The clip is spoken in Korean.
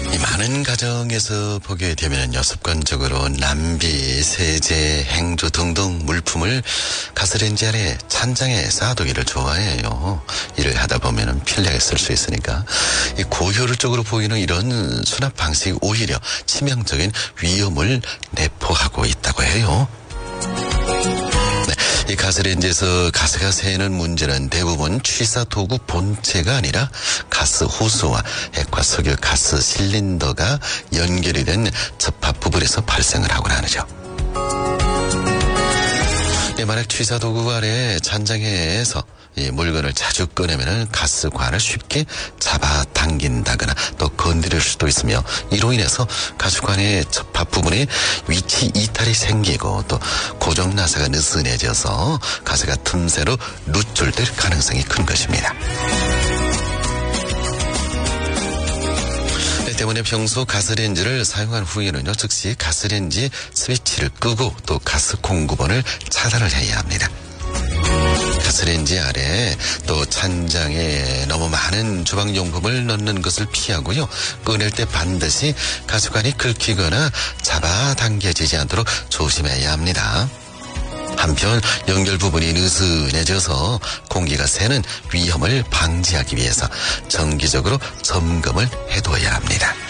이 많은 가정에서 보게 되면요, 습관적으로 남비, 세제, 행주 등등 물품을 가스레인지 안에 찬장에 쌓아두기를 좋아해요. 일을 하다 보면은 편리하게 쓸 수 있으니까. 이 고효율적으로 보이는 이런 수납 방식이 오히려 치명적인 위험을 내포하고 있다고 해요. 이 가스레인지에서 가스가 새는 문제는 대부분 취사 도구 본체가 아니라 가스 호스와 액화 석유 가스 실린더가 연결이 된 접합 부분에서 발생을 하곤 하죠. 만약 취사 도구 아래 찬장에서 이 물건을 자주 꺼내면 가스관을 쉽게 잡아당긴다거나 또 건드릴 수도 있으며, 이로 인해서 가스관의 접합 부분에 위치 이탈이 생기고 또 고정 나사가 느슨해져서 가스가 틈새로 누출될 가능성이 큰 것입니다. 때문에 평소 가스레인지를 사용한 후에는요, 즉시 가스레인지 스위치를 끄고 또 가스 공급원을 차단을 해야 합니다. 가스레인지 아래 또 찬장에 너무 많은 주방용품을 넣는 것을 피하고요. 꺼낼 때 반드시 가스관이 긁히거나 잡아당겨지지 않도록 조심해야 합니다. 한편 연결 부분이 느슨해져서 공기가 새는 위험을 방지하기 위해서 정기적으로 점검을 해둬야 합니다.